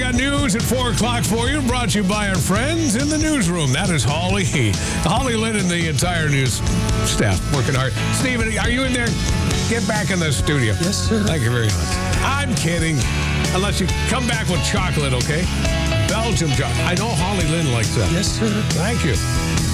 got news at 4 o'clock for you, brought to you by our friends in the newsroom. That is Holly Lynn and the entire news staff working hard. Stephen, are you in there? Get back in the studio. Yes, sir. Thank you very much. I'm kidding. Unless you come back with chocolate, okay? Belgium chocolate. I know Holly Lynn likes that. Yes, sir. Thank you.